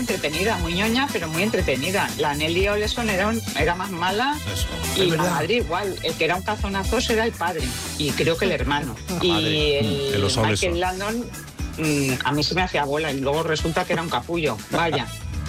entretenida, muy ñoña, pero muy entretenida. La Nelly Oleson era más mala. Eso. Y la madre igual. El que era un cazonazo era el padre. Y creo que el hermano. Y el Michael Landon, a mí se me hacía bola. Y luego resulta que era un capullo. Vaya.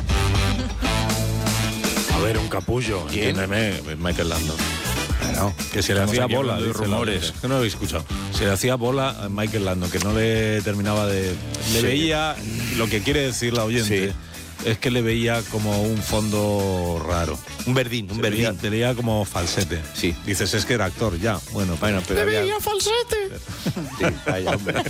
A ver, un capullo. Entiéndeme, Michael Landon. No, que se le hacía bola, de rumores. Que no lo habéis escuchado. Se le hacía bola a Michael Landon, que no le terminaba de... Le veía, lo que quiere decir la oyente, es que le veía como un fondo raro. Un verdín. Te veía como falsete. Sí. Dices, es que era actor, ya. Bueno, pero ¡Te veía falsete! Sí, vaya, hombre.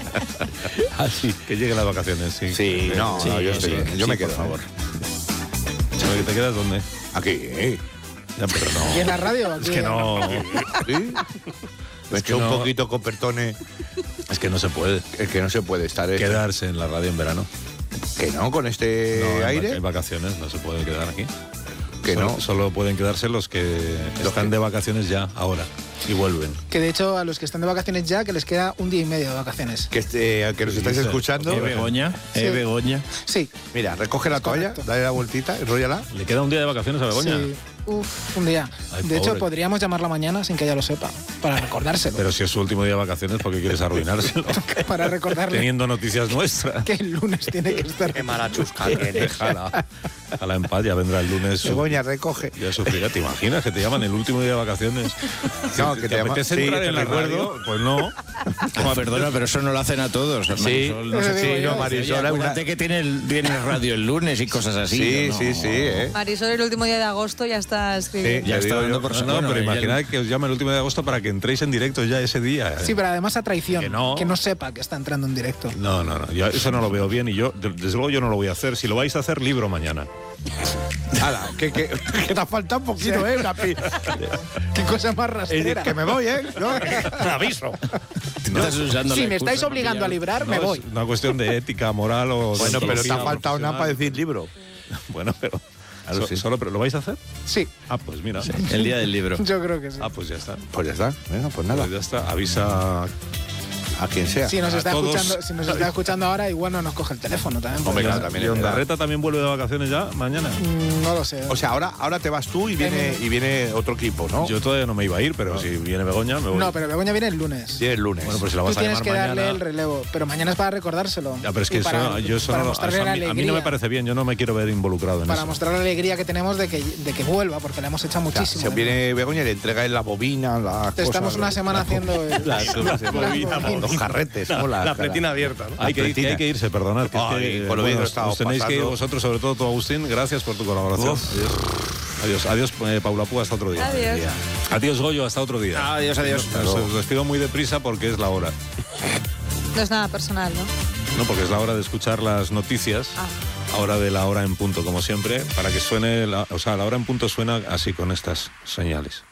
Así, que lleguen las vacaciones, sí. Sí, yo me quedo, por favor. ¿Que te quedas dónde? Aquí. Ya, pero no. ¿Y en la radio? Es que no. ¿Sí? Me eché un poquito con Pertone. Es que no se puede. Es que no se puede estar. Quedarse en la radio en verano. Que no, con este aire. En vacaciones no se puede quedar aquí. Que no. Solo pueden quedarse los que están de vacaciones ya, ahora. Y vuelven. Que de hecho a los que están de vacaciones ya, que les queda un día y medio de vacaciones. Que nos estáis escuchando. Begoña. Sí. Begoña. Sí. Mira, recoge la toalla, dale la vueltita, enróllala. ¿Le queda un día de vacaciones a Begoña? Sí. Un día. Ay, de hecho, pobre. podríamos llamarla mañana sin que ella lo sepa, para recordárselo. Pero si es su último día de vacaciones, ¿por qué quieres arruinárselo? Para recordarle Teniendo noticias nuestras. que el lunes tiene que estar. Qué mala chusca que eres. Déjala en paz, ya vendrá el lunes. Begoña, recoge. Ya sufrirá. ¿Te imaginas que te llaman el último día de vacaciones? No, que te apetece llaman. entrar Sí, en la radio? Pues no. Perdona, pero eso no lo hacen a todos. Sí, Marisol. Acuérdate que tienes radio el lunes y cosas así. Sí. Marisol, el último día de agosto ya está escribiendo. Ya está dando por No, pero imaginad que os llame el último de agosto para que entréis en directo ya ese día. Sí, pero además a traición. Que no sepa que está entrando en directo. No. Yo eso no lo veo bien y yo, desde luego, yo no lo voy a hacer. Si lo vais a hacer, libro mañana. Hala, que te ha faltado un poquito, Qué cosa más rastrera. Que me voy, ¿no? Te aviso. Si me estáis obligando a librar, me voy. Es una cuestión de ética, moral o... Bueno, pero te ha faltado nada para decir libro. Bueno, pero... ¿Pero lo vais a hacer? Sí. Ah, pues mira. El día del libro. Yo creo que sí. Ah, pues ya está. Pues ya está. Venga, pues nada. Pues ya está. Avisa a quien sea. Si nos está todos. escuchando ahora, igual no nos coge el teléfono también. Hombre, claro, también. ¿Y Ondarreta también vuelve de vacaciones ya mañana? No lo sé. O sea, ahora te vas tú y viene otro equipo, ¿no? Yo todavía no me iba a ir, pero si viene Begoña, me voy. No, pero Begoña viene el lunes. Sí, el lunes. Bueno, pues si la vas Tú a tienes llamar que darle mañana... el relevo, pero mañana es para recordárselo. Ya, pero es que eso no a mí no me parece bien, yo no me quiero ver involucrado en eso. Para mostrar la alegría que tenemos de que vuelva, porque le hemos echado muchísimo. Si viene Begoña y le entrega la bobina, las cosas. Estamos una semana haciendo los carretes, la pletina abierta, ¿no? Hay que irse, perdonad. Os tenéis que ir vosotros, sobre todo tú, Agustín. Gracias por tu colaboración. Adiós, Paula Púa, hasta otro día. Adiós, Goyo, hasta otro día. Adiós. Os despido muy deprisa porque es la hora. No es nada personal, ¿no? No, porque es la hora de escuchar las noticias. Ahora de la hora en punto, como siempre, para que suene, la hora en punto suena así con estas señales.